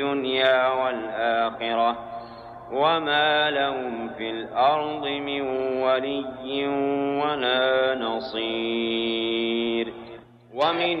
الدنيا والآخرة وما لهم في الأرض من ولي ولا نصير. ومن